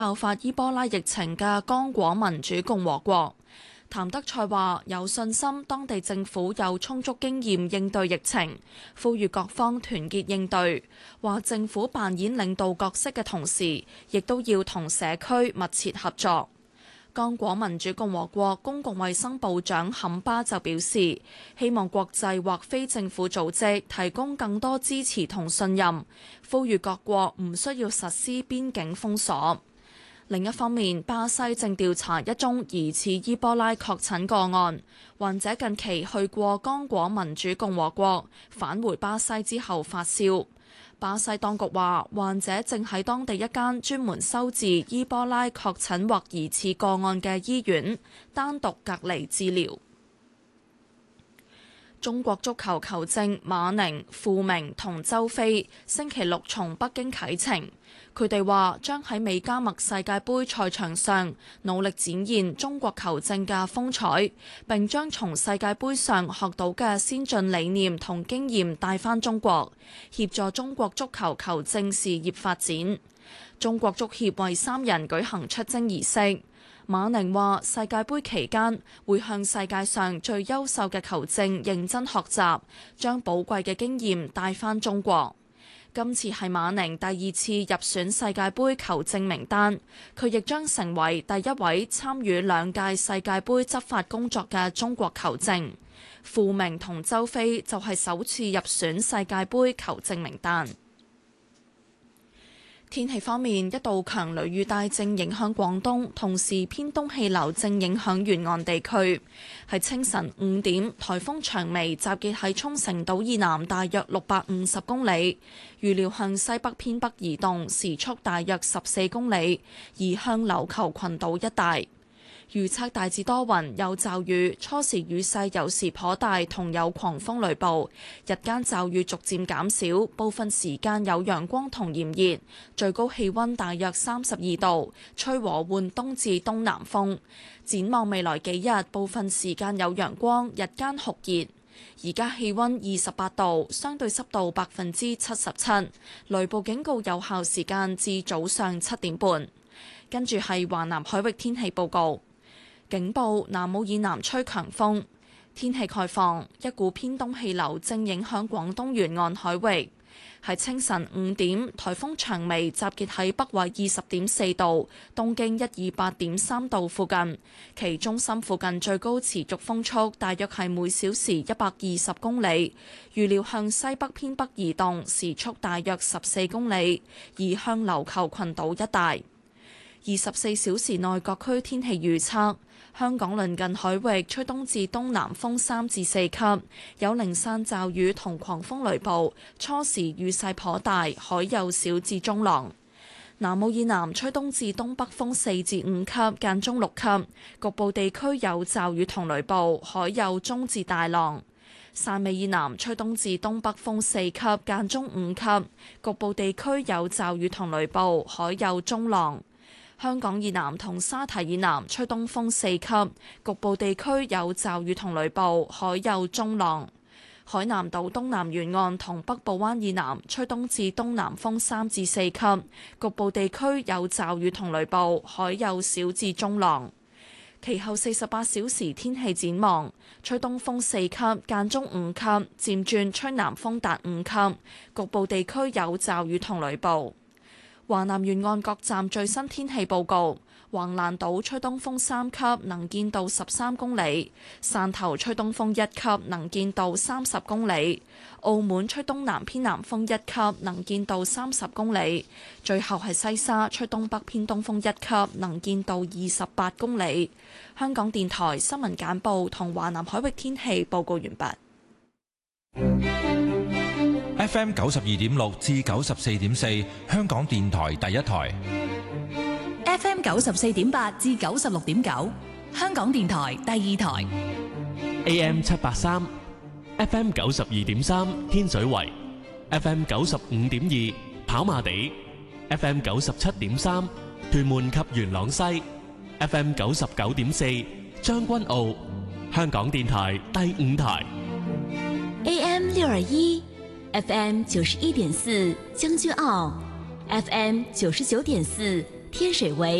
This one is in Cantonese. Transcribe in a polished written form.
爆發伊波拉疫情嘅剛果民主共和國。譚德塞話有信心當地政府有充足經驗應對疫情，呼籲各方團結應對。話政府扮演領導角色嘅同時，亦都要同社區密切合作。剛果民主共和國公共衛生部長坎巴就表示，希望國際或非政府組織提供更多支持同信任，呼籲各國唔需要實施邊境封鎖。另一方面，巴西正調查一宗疑似伊波拉確診個案，患者近期去過剛果民主共和國，返回巴西之後發燒。巴西當局話，患者正喺當地一間專門收治伊波拉確診或疑似個案嘅醫院單獨隔離治療。中國足球球證馬寧、傅明同周飛星期六從北京啟程，佢哋話將喺美加墨世界盃賽場上努力展現中國球證嘅風采，並將從世界盃上學到嘅先進理念同經驗帶返中國，協助中國足球球證事業發展。中國足協為3人舉行出征儀式。馬寧話：世界盃期間會向世界上最優秀嘅球證認真學習，將寶貴嘅經驗帶返中國。今次係馬寧第2次入選世界盃球證名單，佢亦將成為第一位參與2屆世界盃執法工作嘅中國球證。傅明同周飛就係首次入選世界盃球證名單。天氣方面，一道強雷雨帶正影響廣東，同時偏東氣流正影響沿岸地區。喺清晨5點，颱風長微集結喺沖繩島以南大約650公里，預料向西北偏北移動，時速大約14公里，移向琉球群島一帶。預測大致多雲有驟雨，初時雨勢有時頗大，同有狂風雷暴。日間驟雨逐漸減少，部分時間有陽光同炎熱，最高氣溫大約32度，吹和緩東至東南風。展望未來幾日，部分時間有陽光，日間酷熱。而家氣溫28度，相對濕度77%，雷暴警告有效時間至早上7點半。跟住係華南海域天氣報告。警報：南澳以南吹強風，天氣概況，一股偏東氣流正影響廣東沿岸海域。喺清晨5點，颱風長微集結喺北緯20.4度、東經128.3度附近，其中心附近最高持續風速大約係每小時120公里，預料向西北偏北移動，時速大約14公里，移向琉球群島一帶。24小時內各區天氣預測。香港鄰近海域吹東至東南風3至4級，有零散驟雨同狂風雷暴，初時雨勢頗大，海有小至中浪。南澳以南吹東至東北風4至5級，間中6級，局部地區有驟雨同雷暴，海有中至大浪。汕尾以南吹東至東北風4級，間中5級，局部地區有驟雨同雷暴，海有中浪。香港以南同沙堤以南吹東風4級，局部地區有驟雨同雷暴，海有中浪。海南島東南沿岸同北部灣以南吹東至東南風3至4級，局部地區有驟雨同雷暴，海有小至中浪。其後48小時天氣展望，吹東風4級，間中5級，漸轉吹南風達5級，局部地區有驟雨同雷暴。華南沿岸各站最新天氣報告：橫瀾島吹東風3級，能見度13公里；汕頭吹東風1級，能見度30公里；澳門吹東南偏南風1級，能見度30公里；最後係西沙吹東北偏東風1級，能見度28公里。香港電台新聞簡報同華南海域天氣報告完畢。 FM 92.6至94.4，香港電台第一台。 FM 94.8至96.9，香港電台第二台。 AM 783 FM 92.3，天水圍 FM 95.2，跑馬地 FM 97.3，屯門及元朗西 FM 99.4，將軍澳，香港電台第五台。 AM 621 FM 91.4，將軍澳 FM 99.4， 天水圍